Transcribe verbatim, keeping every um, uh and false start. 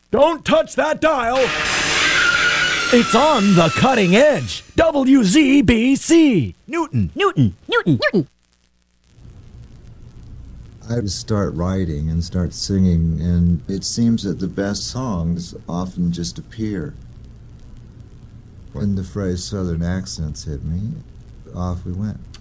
Don't touch that dial! It's on the cutting edge. W Z B C. Newton. Newton. Newton. Newton. I would start writing and start singing, and it seems that the best songs often just appear. When the phrase Southern accents hit me, off we went.